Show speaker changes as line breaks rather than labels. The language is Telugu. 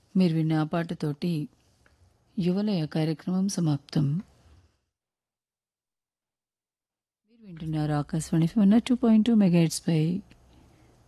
మీరు విన్న ఆ పాటతోటి యువలయ కార్యక్రమం సమాప్తం. మీరు వింటున్నారు ఆకాశవాణి 102.2 మెగాహెర్ట్జ్ పై